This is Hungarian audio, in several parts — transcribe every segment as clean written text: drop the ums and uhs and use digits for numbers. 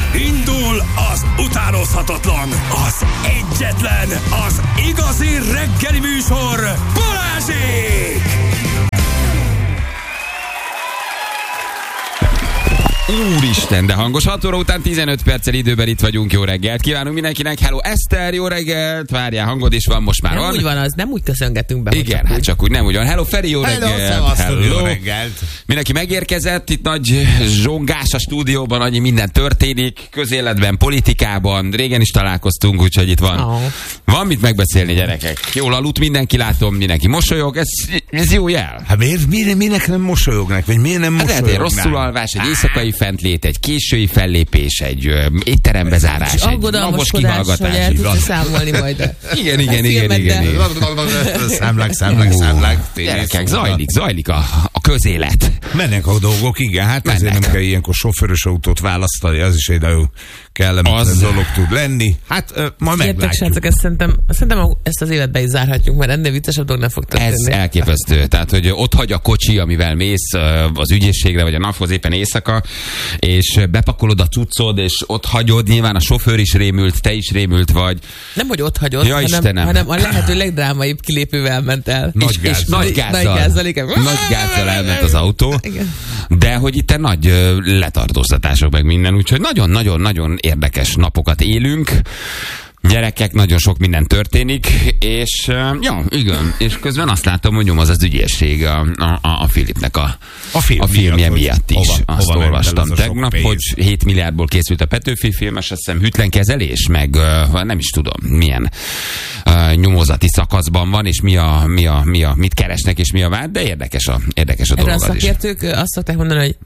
Indul az utánozhatatlan, az egyetlen, az igazi reggeli műsor, Balázsék! Úristen, de hangos. 6 óra után 15 perccel időben itt vagyunk. Jó reggelt kívánunk mindenkinek. Hello Eszter, jó reggelt. Várjál, hangod is van most már. Nem úgy van az, nem úgy köszöngetünk be. Igen, hát csak úgy nem úgy van. Hello Feri, jó reggelt. Hello. Jó reggelt. Mindenki megérkezett, itt nagy zsongás a stúdióban, annyi minden történik, közéletben, politikában. Régen is találkoztunk, úgyhogy itt van. Van mit megbeszélni, gyerekek. Jól aludt mindenki, látom, mindenki mosolyog. Ez jó jel. Hát minek nem mosolyognak? Vagy miért nem mosolyognál? Hát egy rosszul alvás, egy éjszakai fentlét, egy késői fellépés, egy étterembezárás, egy napos kihallgatás. Hogy el tudsz számolni majd. Igen. Számlák. Gyerekek, zajlik a közélet. Mennek a dolgok, igen. Hát ezért nem kell ilyenkor sofőrös autót választani, az is egy nagyon kellemetlen dolog tud lenni. Hát ma meglátjuk. Srácok, szerintem ezt az évet be is zárhatjuk, mert ennél viccesebb dolog nem fog történni. Ez elképesztő. Tehát, hogy ott hagy a kocsi, amivel mész az ügyészségre, vagy a naphoz éppen éjszaka, és bepakolod a cuccod, és ott hagyod, nyilván a sofőr is rémült, te is rémült vagy. Nem, hogy ott hagyod, hanem a lehető legdrámaibb kilépővel ment el. Nagy gázzal elment az autó. Igen. De hogy itt nagy letartóztatások meg minden, úgyhogy nagyon-nagyon érdekes napokat élünk. Gyerekek, nagyon sok minden történik, és igen, és közben azt látom, hogy nyom az ügyészség a Filipnek a filmje miatt is. Azt olvastam tegnap, hogy 7 milliárdból készült a Petőfi film, és azt hiszem hűtlenkezelés, meg nem is tudom, milyen nyomozati szakaszban van, és mit keresnek, és mi a vád, de érdekes a dolog az is. A szakértők azt szokták mondani, hogy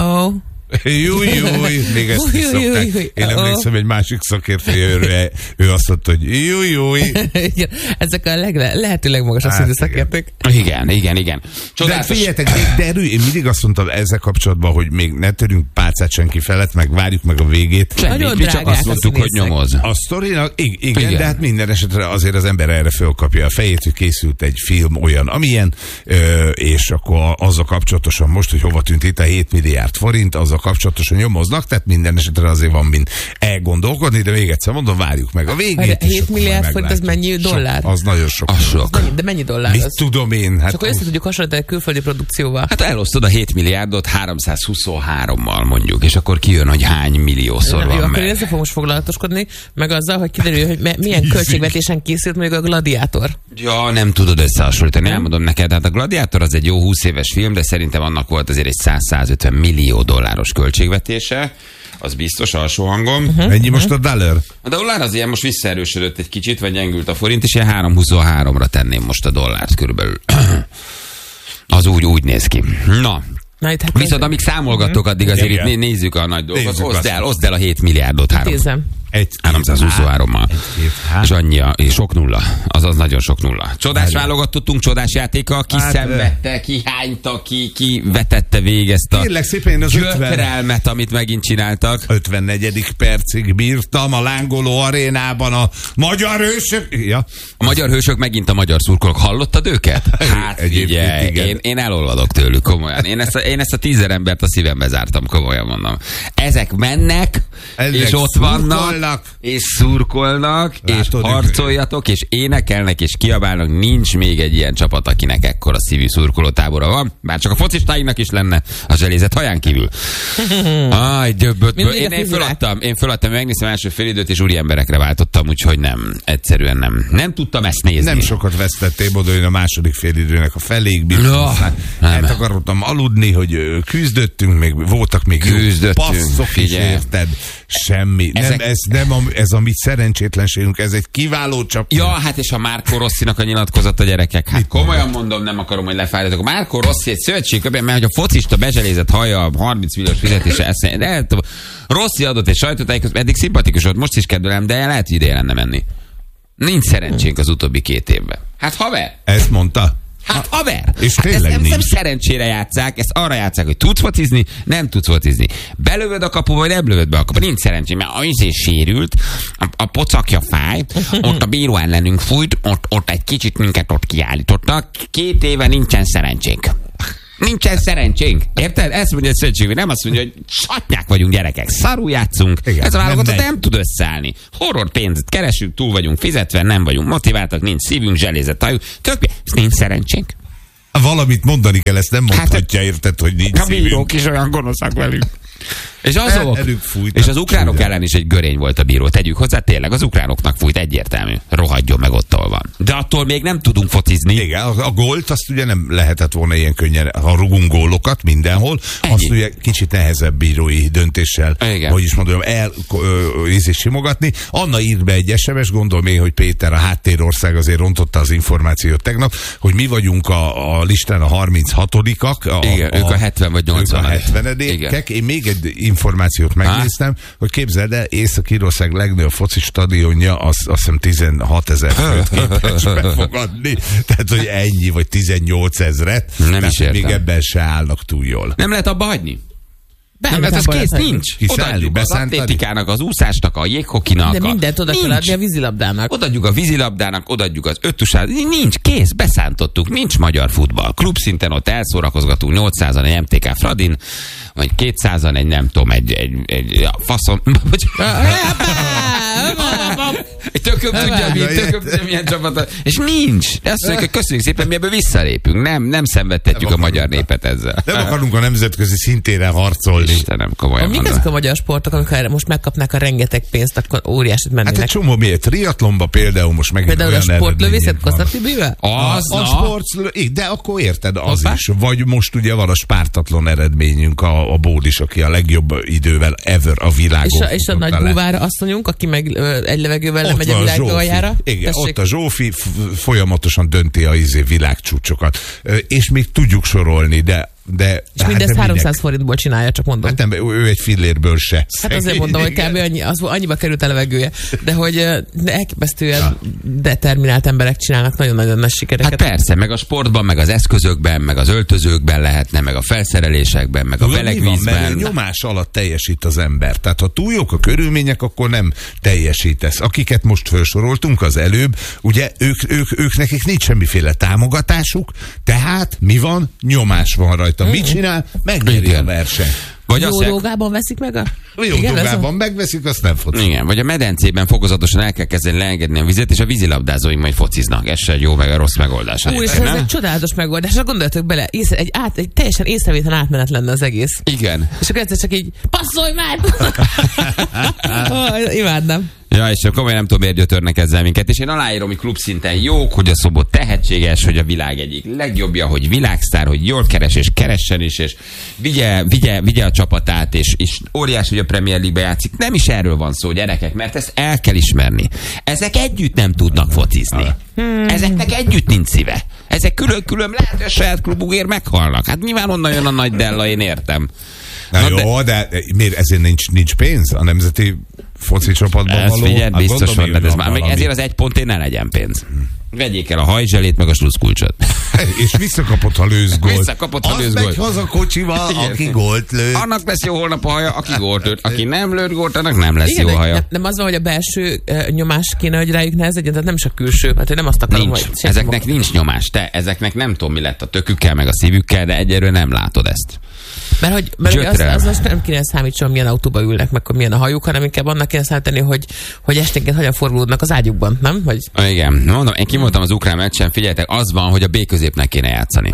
Júj, még ezt is szokták. Én emlékszem, egy másik szakértőjéről, ő azt mondta, hogy júj. Ezek a lehető legmagasabb szintű szakértők. Igen. De figyeljetek, én mindig azt mondtam ezzel kapcsolatban, hogy még ne törünk pálcát senki felett, meg várjuk meg a végét. Mi csak azt mondtuk, hogy nyomoz. A sztorinak, igen, de hát minden esetre azért az ember erre fölkapja a fejét, hogy készült egy film olyan, amilyen, és akkor azzal kapcsolatosan most, hogy hova tűnt itt a 7 milliárd forint, azzal kapcsolatosan nyomoznak, tehát minden esetre azért van mind elgondolkodni, de még egyszer mondom, várjuk meg a végét. 7 milliárd forint, az mennyi dollár? Az nagyon sok. De mennyi dollár? Mit tudom én? Hát csak hogy össze tudjuk hasonlítani külföldi produkcióval. Hát elosztod a 7 milliárdot 323-mal mondjuk, és akkor kijön, hogy hány milliószor van meg. meg. Ezzel fog most foglalatoskodni, meg azzal, hogy kiderül, hogy milyen költségvetésen készült mondjuk a Gladiátor. Ja, nem tudod összehasonlítani, elmondom neked, hát a Gladiátor az egy jó 20 éves film, de szerintem annak volt azért egy 100-150 millió dolláros költségvetése, az biztos, alsó hangom. Mennyi most a dollár? A dollár az ilyen most visszaerősödött egy kicsit, vagy gyengült a forint, és ilyen 3,23-ra tenném most a dollárt körülbelül. Az úgy néz ki. Na, viszont amíg számolgatok, addig azért itt nézzük a nagy dolgot. Oszd el a 7 milliárdot. 323-mal. És annyi sok nulla. Azaz nagyon sok nulla. Csodás válogatottunk, csodás játéka. Ki szenvedte, ki hányta, ki vetette végig ezt a gyötrelmet, amit megint csináltak. 54. percig bírtam a lángoló arénában a magyar hősök. Ja. A magyar hősök megint a magyar szurkolók. Hallottad őket? Hát figyelj, én elolvadok tőlük, komolyan. Én ezt a 10 000 embert a szívembe zártam, komolyan mondom. Ezek mennek, és ott vannak, és szurkolnak, és harcoljatok, és énekelnek, és kiabálnak. Nincs még egy ilyen csapat, akinek ekkora szívű szurkolótábora van. Bár csak a focistáinknak is lenne, a zselézet haján kívül. Én föladtam, megnéztem első félidőt, és úri emberekre váltottam, úgyhogy egyszerűen nem tudtam ezt nézni. Nem sokat vesztettél oda, én a második félidőnek a feléig akartam aludni, hogy küzdöttünk, még voltak még jó passzok is, érted? Semmi. Ez a mi szerencsétlenségünk, ez egy kiváló csapat. Ja, hát és a Marco Rossinak a nyilatkozata, gyerekek. Hát komolyan mondom, nem akarom, hogy lefáradjatok. A Marco Rossi egy szövetségköbben, mert hogy a focista bezselézett haja 30 milliós fizetése eszély. Rossi adott egy sajtótájékoztatót, eddig szimpatikus volt, most is kedvelem, de lehet, hogy ideje lenne menni. Nincs szerencsénk az utóbbi 2 évben. Hát haver! Ezt mondta? Hát haver! És hát nem szerencsére játsszák, ezt arra játsszák, hogy tudsz focizni, nem tudsz focizni. Belövöd a kapuba, vagy nem lövöd be a kapuba. Nincs szerencsém, mert az is sérült, a pocakja fáj, ott a bíró ellenünk fújt, ott egy kicsit minket ott kiállítottak. 2 éve nincsen szerencsénk. Nincsen szerencsénk. Érted? Ezt mondja a szövetségünk, nem azt mondja, hogy satnyák vagyunk gyerekek, szarul játszunk. Igen, ez a válogatott nem nem tud összeállni. Horror pénzt keresünk, túl vagyunk fizetve, nem vagyunk motiváltak, nincs szívünk, zselézett hajú. Nincs szerencsénk. Valamit mondani kell, ezt nem mondhatja, érted, hogy nincs a bírók is olyan gonoszak velünk. És és az ukránok ellen is egy görény volt a bíró. Tegyük hozzá, tényleg az ukránoknak fújt, egyértelmű. Rohadjon meg ott, ahol van. De attól még nem tudunk focizni. Igen, a gólt azt ugye nem lehetett volna ilyen könnyen, ha rugunk gólokat mindenhol, azt ugye kicsit nehezebb bírói döntéssel, hogy is mondom, simogatni. Anna írt be egy SMS, gondolom én, hogy Péter, a háttérország azért rontotta az információt tegnap, hogy mi vagyunk a listán a 36-ak. Igen, ők a 70 vagy 80. Ők a 70-ek. Én még egy információt megnéztem, hogy képzeld el, Észak-Írország legnagyobb foci stadionja, azt hiszem 16 000 főt képes befogadni. Tehát, hogy ennyi, vagy 18 000. Nem is értem. Még ebben se állnak túl jól. Nem lehet abba hagyni? Nem, mert ez kész, nincs. Odaadjuk az atlétikának, az úszásnak, a jéghokinak. De mindent oda kell adni a vízilabdának. Odaadjuk a vízilabdának, odaadjuk az öttusának. Nincs, kész, beszántottuk. Nincs magyar futball. Klubszinten ott elszórakozgatunk 800-an egy MTK Fradin, vagy 200-an egy nem tudom, egy faszon. Tököm tudja, milyen csapat. És nincs. Azt mondjuk, hogy köszönjük szépen, mi ebből visszalépünk. Nem szenvedtetjük a magyar népet ezzel. Nem akarunk a nemzetközi szintére harcolni. Istenem, komolyan mondom. Mik ezek a magyar sportok, amikor most megkapnák a rengeteg pénzt, akkor óriásit mennének? Hát egy csomó miért? Triatlonba például most megint például olyan a sportlövészet Kostatibivel? De akkor érted, az is. Vagy most ugye van a spártatlan eredményünk, a Bódis, aki a legjobb idővel ever a világon. És a nagy búvár asszonyunk, aki meg egy levegővel lemegy a világ aljára. Igen, ott a Zsófi folyamatosan dönti a világcsúcsokat. És még tudjuk sorolni, és mindezt 300 forintból csinálja, csak mondom. Hát nem, ő egy fillérből se. Hát azért mondom, hogy kb. Annyiba került a levegője. De hogy elképesztően determinált emberek csinálnak nagyon-nagyon nagy sikereket. Hát persze, meg a sportban, meg az eszközökben, meg az öltözőkben lehetne, meg a felszerelésekben, meg a melegvízben. Nyomás alatt teljesít az ember. Tehát ha túl jók a körülmények, akkor nem teljesítesz. Akiket most felsoroltunk az előbb, ugye ők nekik nincs semmiféle támogatásuk, tehát mi van? Nyomás van rajta. Mit csinál? Megnyeri a verseny. Jó dolgában veszik meg a... Jó dolgában megveszik, azt nem foci. Igen, vagy a medencében fokozatosan el kell kezdeni leengedni a vizet, és a vízilabdázóink majd fociznak. Ez se egy jó, meg a rossz megoldás. Úr, és ez egy csodálatos megoldás. Gondoljatok bele, egy teljesen észrevétlen átmenet lenne az egész. Igen. És akkor egyszer csak így, passzolj már! Imádnám. Ja, és komolyan nem tudom, miért gyötörnek ezzel minket. És én aláírom, hogy klubszinten jók, hogy a Szobot tehetséges, hogy a világ egyik legjobbja, hogy világsztár, hogy jól keres és keressen is, és vigye a csapatát, és óriás, hogy a Premier League-be játszik. Nem is erről van szó, gyerekek, mert ezt el kell ismerni. Ezek együtt nem tudnak focizni. Ezeknek együtt nincs szíve. Ezek külön-külön lehet, hogy a saját klubukért meghalnak. Hát nyilván onnan jön a nagy Della, én értem. Na jó, de miért ezért nincs pénz a nemzeti foci csapatban való? Figyelj, biztos van, de ez már még ezért az egy pontért ne legyen pénz. Vegyék el a hajzselét, meg a sluszkulcsot. És visszakapott a lőzgólt. Visszakapott a lőzgólt. Azt megy haza kocsival, aki gólt lőtt. Annak lesz jó holnap a haja, aki gólt lőtt. Aki nem lőtt gólt, annak nem lesz jó haja. Nem az van, hogy a belső nyomás kéne, hogy rájuk nehezedjen, tehát nem is a külső, mert nem azt akarom, hogy... Ezeknek nincs nyomás. Ezeknek nem tudom, mi lett a tökükkel, meg a szívükkel, de egyelőre nem látod ezt. Mert az most nem kéne számítson, milyen autóba ülnek, meg milyen a hajuk, hanem inkább annak kéne számítani, hogy esténként hogyan forgulódnak az ágyukban, nem? Igen, mondom, én kimondtam az ukrán meccsen, figyeljetek, az van, hogy a B középnek kéne játszani.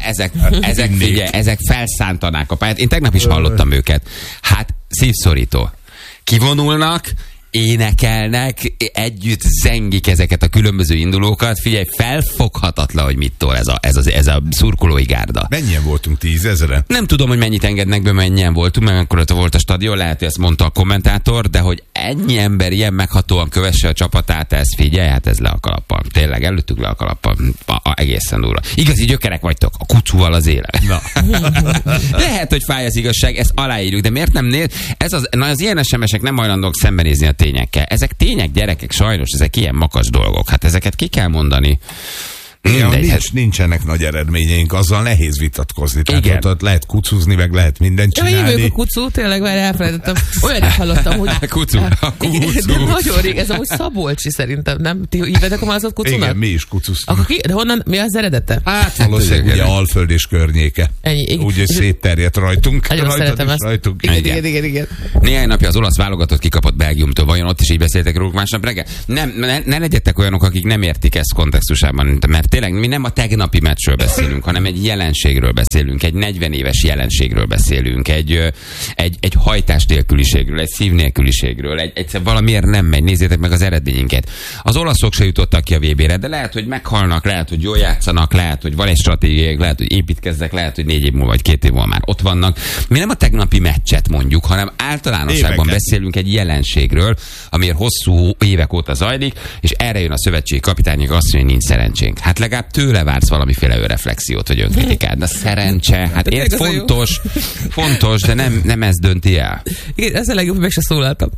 Ezek felszántanák a pályát. Én tegnap is hallottam őket. Hát szívszorító. Kivonulnak, énekelnek, együtt zengik ezeket a különböző indulókat. Figyelj, felfoghatatlan, hogy mit tol ez a szurkolói gárda. Mennyien voltunk? 10 000-en? Nem tudom, hogy mennyit engednek be, mennyien voltunk, mert akkor ott volt a stadion, lehet, hogy ezt mondta a kommentátor, de hogy ennyi ember ilyen meghatóan kövesse a csapatát, ez figyelj, hát ez le a kalappal. Tényleg, előttük le a kalappal. Egészen durva. Igazi gyökerek vagytok, a kucúval az élet. Lehet, hogy fáj az igazság, ezt aláírjuk, de miért nem az ilyen SMS-ek nem hajlandók szembenézni a tényekkel. Ezek tények, gyerekek, sajnos, ezek ilyen makas dolgok. Hát ezeket ki kell mondani. Nincsenek nagy eredményeink, azzal nehéz vitatkozni. Tehát ott lehet kucuzni, meg lehet mindent csinálni. Én a kucu, tényleg már elfelejtettem. Olyan is hallottam, hogy... Kucu. De nagyon rég, ez amúgy Szabolcsi szerintem, nem? Ti hívjátok a mászat kucunak? Igen, mi is kucuztunk. De honnan, mi az eredete? Hát valószínűleg ugye Alföld és környéke. Úgy szétterjedt rajtunk. Nagyon szeretem ezt. Igen. Néhány napja az olasz válogatott kikapott Belgiumtól. Vajon ott is így beszéltek róluk másnap reggel? Ne legyetek olyanok, akik nem értik ezt kontextusában, mert tényleg mi nem a tegnapi meccsről beszélünk, hanem egy jelenségről beszélünk, egy 40 éves jelenségről beszélünk, egy hajtás nélküliségről, egy szív nélküliségről, egyszer valamiért nem megy. Nézzétek meg az eredményünket. Az olaszok se jutottak ki a VB-re, de lehet, hogy meghalnak, lehet, hogy jól játszanak, lehet, hogy van egy stratégiák, lehet, hogy építkeznek, lehet, hogy 4 év múlva vagy 2 év múlva már ott vannak. Mi nem a tegnapi meccset mondjuk, hanem általánosságban beszélünk egy jelenségről, amiért hosszú évek óta zajlik, és erre jön a szövetségi kapitány, azt mondja, hogy nincs szerencsénk. Hát legalább tőle vársz valamiféle önreflexiót, vagy önkritikát. De szerencse, hát ért fontos, de nem ez dönti el. Igen, ez a legjobb, hogy meg se szólaltam.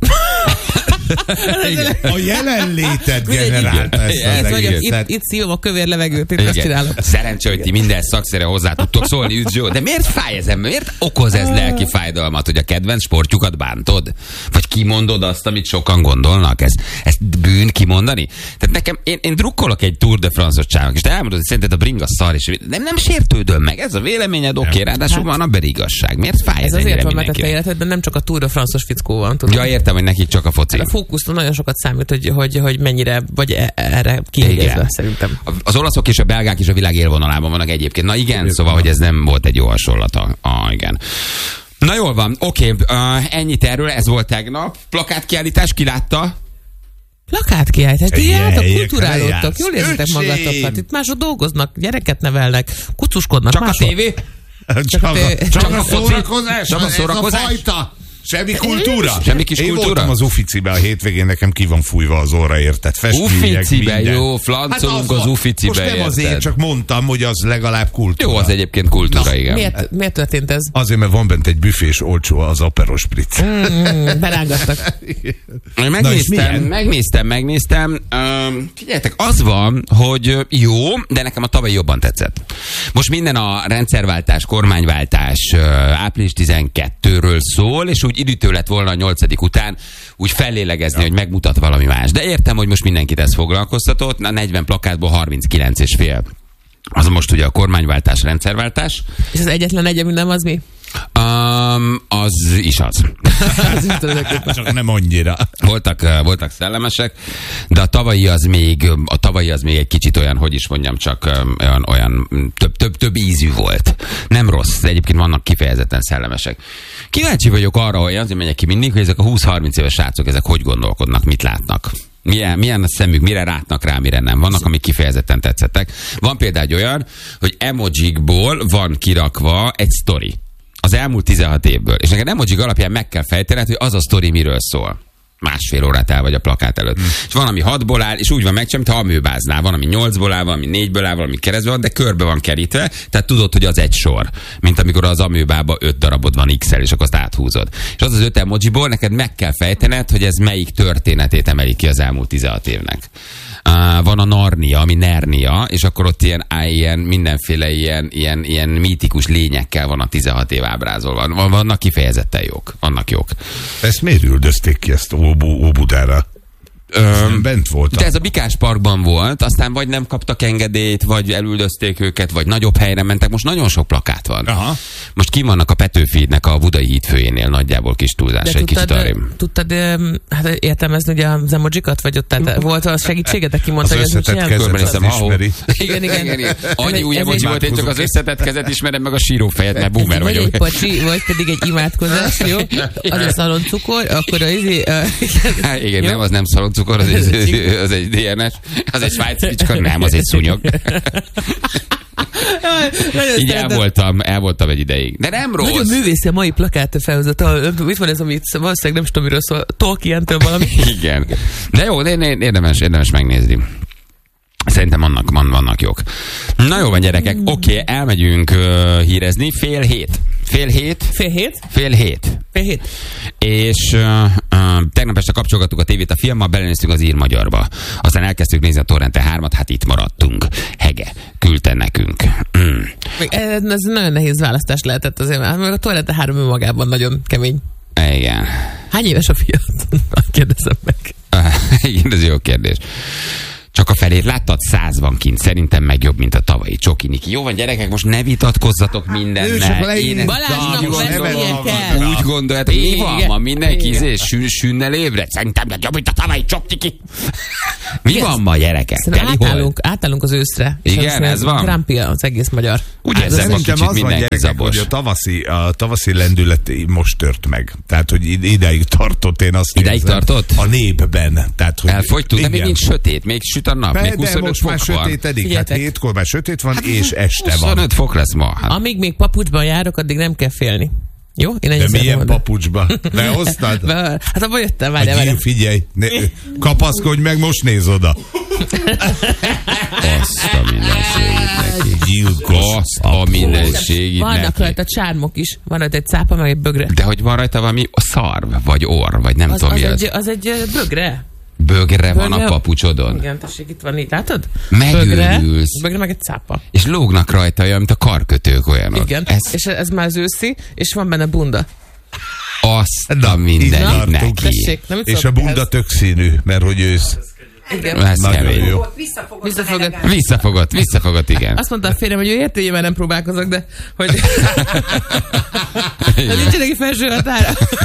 A jelenléted generálta ezt az egészet. Itt szívom a kövér levegőt, itt ezt csinálom. Szerencsé, hogy ti minden szakszerre hozzá tudtok szólni, üdv Zsó. De miért fáj ez ember? Miért okoz ez lelki fájdalmat, hogy a kedvenc sportjukat bántod? Vagy kimondod azt, amit sokan gondolnak? Ez bűn kimondani? Tehát nekem, én drukkolok egy Tour de France-os csának, és te elmondod, hogy szerinted a bringa szar, és nem sértődöm meg. Ez a véleményed, oké, ráadásul van abban igazság. Miért fáj ez azért van, mert a te életedben nem csak a Tour de France-os fickó van. Ja, értem, hogy nekik csak a foci. A fókusztól nagyon sokat számít, hogy mennyire vagy erre kiegyezve, szerintem. Az olaszok és a belgák is a világ élvonalában vannak egyébként. Na igen, szóval, hogy ez nem volt egy jó hasonlata. Igen. Na jól van, oké, ennyit erről, ez volt tegnap. Plakátkiállítás, ki látta? Plakátkiállítás, ti jártok, kulturálódtok, jól érzitek magatokat. Itt mások dolgoznak, gyereket nevelnek, kucuskodnak. Csak mások. A tévé? Csak a szórakozás? Csak a szórakozás? Semmi kultúra? Semmi kis kultúra? Én voltam az Uficibe a hétvégén, nekem ki van fújva az orra, érted? Uficibe, jó, flancolunk az Uficibe, most nem azért, csak mondtam, hogy az legalább kultúra. Jó, az egyébként kultúra, igen. Miért történt ez? Azért, mert van bent egy büfés olcsó az Aperol Spritz. Berángattak. Megnéztem. Figyeljetek, az van, hogy jó, de nekem a tavaly jobban tetszett. Most minden a rendszerváltás, kormányváltás április 12-ről szól, és úgy időtő lett volna a 8. után úgy fellélegezni, hogy megmutat valami más. De értem, hogy most mindenkit ez foglalkoztatott, a 40 plakátból 39,5. Az most ugye a kormányváltás, rendszerváltás. És az egyetlen egy, ami nem az mi? Az is az. Csak nem annyira. Voltak szellemesek, de a tavalyi az még egy kicsit olyan, hogy is mondjam, csak olyan több ízű volt. Nem rossz, de egyébként vannak kifejezetten szellemesek. Kíváncsi vagyok arra, hogy azért megyek ki mindig, hogy ezek a 20-30 éves srácok, ezek hogy gondolkodnak, mit látnak. Milyen a szemük, mire rátnak rá, mire nem. Vannak, amik kifejezetten tetszettek. Van például egy olyan, hogy emojikból van kirakva egy sztori az elmúlt 16 évből. És neked emojik alapján meg kell fejtened, hogy az a sztori miről szól. 1,5 órát el vagy a plakát előtt. És van, ami 6-ból áll, és úgy van meg, mintha amőbáznál. Van, ami 8-ból áll, van, ami 4-ből áll, valami keresztben van, de körbe van kerítve, tehát tudod, hogy az egy sor. Mint amikor az amőbába 5 darabod van X-el, és akkor azt áthúzod. És az 5 emojiból neked meg kell fejtened, hogy ez melyik történetét emeli ki az elmúlt 16 évnek. Van a Narnia, ami Nernia, és akkor ott ilyen mindenféle ilyen mítikus lényekkel van a 16 év ábrázolva. Vannak kifejezetten jók. Vannak jók. Ezt miért üldözték ki ezt Óbudára? Bent voltam. De ez a Bikás Parkban volt, aztán vagy nem kaptak engedélyt, vagy elüldözték őket, vagy nagyobb helyre mentek. Most nagyon sok plakát van. Aha. Most ki vannak a Petőfi-nek a Budai hídfőjénél, nagyjából kis túlzás, egy kicsit arrébb. Tudtad értelmezni ugye az emojikat, vagy ott tehát volt a segítségetek, ki mondta, hogy ez mit csinál? Ismeri. Igen. Annyi új emoji volt, én csak az összetett kezet ismerem, meg a sírófejet, mert boomer vagyok. Vagy egy pacsi, vagy pedig egy imádkozás, jó? Az a szaloncukor, akkor igen, nem, az nem szaloncukor, az egy DNS, az egy svájci bicska, nem, az egy szúnyog. Így el voltam egy ideig. De nem rossz. Nagyon művészi a mai plakát felhozata. Itt van ez, amit valószínűleg nem is tudom, miről szól. Tolkien-től valami. Igen. De jó, érdemes megnézni. Szerintem vannak jók. Na jó van, gyerekek. Oké, elmegyünk hírezni. Fél hét. És Tegnap este kapcsolgattuk a tévét a filmmel, belenéztünk az Ír Magyarba. Aztán elkezdtük nézni a Torrente 3-at, hát itt maradtunk. Hege küldte nekünk. Ez nagyon nehéz választás lehetett azért, mert a Torrente 3 önmagában nagyon kemény. Igen. Hány éves a fiat? Kérdezem meg. Igen, ez jó kérdés. Csak a felét láttad? 100 van kint. Szerintem meg jobb, mint a tavalyi Csokiniki. Jó van, gyerekek, most ne vitatkozzatok mindennel. Balázsnak veszélye kell. Úgy gondoljátok, mi van ma? Mindenki sünnel ébred? Szerintem meg jobb, mint a tavalyi Csokiniki. Mi van ma, gyerekek? Átállunk az őszre. Igen, ez van. Trumpi az egész magyar. Úgy érzem, hogy kicsit mindenki zabos. Hogy a tavaszi lendület most tört meg. Tehát, hogy ideig tartott, én azt ideig tartott? A népben. Tehát, hogy elfogytunk, de még nincs sötét, még süt a nap, még 25 most fok már van. Sötétedik, hát 7-kor már sötét van, és este 25 van. 25 fok lesz ma. Hát. Amíg még papucsban járok, addig nem kell félni. Jó? Én de milyen papucsba? Lehoztad? Hát abban jöttem, várjál. Figyelj, kapaszkodj meg, most néz oda. Azt a mindenségét neki. Gyilkos. Azt a mindenségét vannak neki. rajta csármok is. Van rajta egy cápa, meg egy bögre. De hogy van rajta valami szarv, vagy orr, vagy nem tudom mi az. Az egy bögre. Bögre van a papucsodon? Igen, tessék, itt van, így látod? Megőrülsz. Bögre meg egy cápa. És lógnak rajta olyan, mint a karkötők olyanok. Igen, és ez már az őszi, és van benne bunda. Azt a mindenit neki. Tessék, és a bunda tök színű, mert hogy ősz. Igen. Ez kemény. Jó. Visszafogott, igen. Azt mondta a férjem, hogy ő érti, hogy már nem próbálkozok, de hogy... de nincs neki felső határa.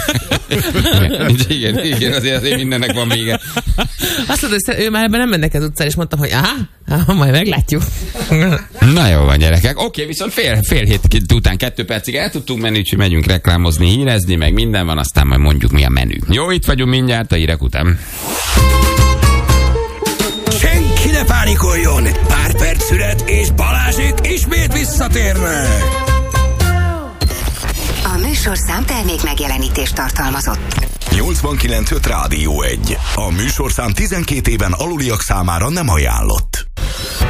igen, azért mindennek van vége. Azt mondta, hogy ő már ebben nem mennek az utcára, és mondtam, hogy majd meglátjuk. Na jó van, gyerekek. Oké, viszont fél hét után 2 percig el tudtunk menni, úgyhogy megyünk reklámozni, hírezni, meg minden van, aztán majd mondjuk mi a menü. Jó, itt vagyunk mindjárt a hírek után. Senki ne pánikoljon! Pár perc szület, és Balázsék ismét visszatérnek! A műsorszám termék megjelenítést tartalmazott. 89.5 Rádió 1. A műsorszám 12 éven aluliak számára nem ajánlott.